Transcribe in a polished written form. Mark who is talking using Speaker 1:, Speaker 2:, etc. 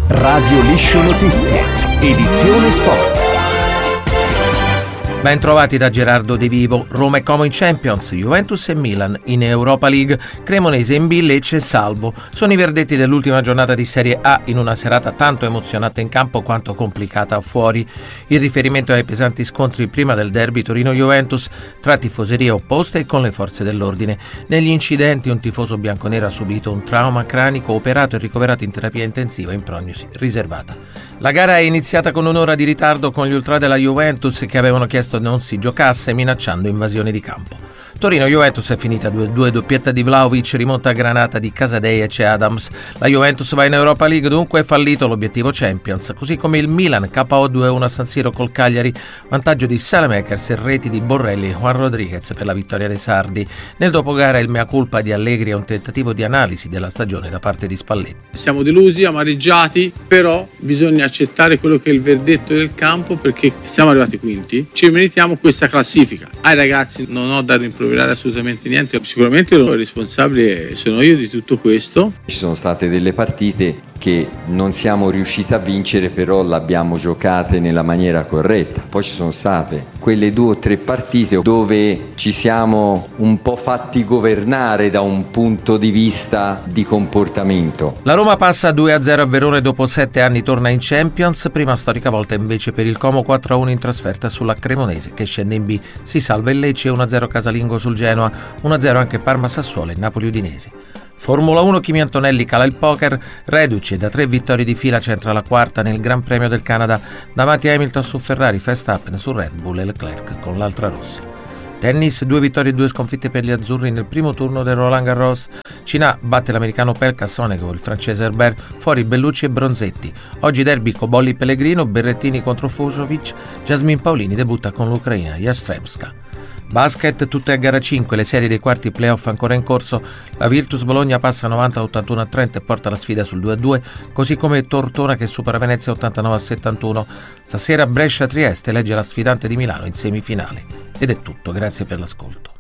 Speaker 1: Radio Liscio Notizie, edizione sport.
Speaker 2: Ben trovati da Gerardo De Vivo. Roma e Como in Champions, Juventus e Milan in Europa League, Cremonese in B, Lecce e Salvo. Sono i verdetti dell'ultima giornata di Serie A in una serata tanto emozionante in campo quanto complicata fuori. Il riferimento ai pesanti scontri prima del derby Torino-Juventus tra tifoserie opposte e con le forze dell'ordine. Negli incidenti un tifoso bianconero ha subito un trauma cranico, operato e ricoverato in terapia intensiva in prognosi riservata. La gara è iniziata con un'ora di ritardo con gli ultra della Juventus che avevano chiesto non si giocasse, minacciando invasione di campo. Torino-Juventus è finita 2-2, doppietta di Vlahovic, rimonta a Granata di Casadei e Adams. La Juventus va in Europa League, dunque è fallito l'obiettivo Champions, così come il Milan KO 2-1 a San Siro col Cagliari, vantaggio di Saelemaekers e reti di Borrelli e Juan Rodriguez per la vittoria dei sardi. Nel dopogara il mea culpa di Allegri è un tentativo di analisi della stagione da parte di Spalletti.
Speaker 3: Siamo delusi, amareggiati, però bisogna accettare quello che è il verdetto del campo, perché siamo arrivati quinti, ci meritiamo questa classifica. Ai ragazzi non ho da rimproverare assolutamente niente, sicuramente il responsabile sono io di tutto questo.
Speaker 4: Ci sono state delle partite che non siamo riusciti a vincere, però l'abbiamo giocate nella maniera corretta. Poi ci sono state quelle 2 o 3 partite dove ci siamo un po' fatti governare da un punto di vista di comportamento.
Speaker 2: La Roma passa 2-0 a Verona e dopo 7 anni torna in Champions, prima storica volta invece per il Como, 4-1 in trasferta sulla Cremonese che scende in B. Si salva il Lecce, 1-0 casalingo sul Genoa, 1-0 anche Parma-Sassuolo e Napoli-Udinese. Formula 1, Kimi Antonelli cala il poker, reduce da 3 vittorie di fila, centra la quarta nel Gran Premio del Canada, davanti a Hamilton su Ferrari, Verstappen su Red Bull e Leclerc con l'altra rossa. Tennis, 2 vittorie e 2 sconfitte per gli azzurri nel primo turno del Roland Garros. Cina batte l'americano Pelka Sonego, il francese Herbert, fuori Bellucci e Bronzetti. Oggi derby Cobolli Pellegrino, Berrettini contro Fucsovic, Jasmine Paolini debutta con l'Ucraina Yastremska. Basket, tutte a gara 5, le serie dei quarti playoff ancora in corso. La Virtus Bologna passa 90-81 a Trento e porta la sfida sul 2-2, così come Tortona che supera Venezia 89-71. Stasera Brescia-Trieste legge la sfidante di Milano in semifinale. Ed è tutto, grazie per l'ascolto.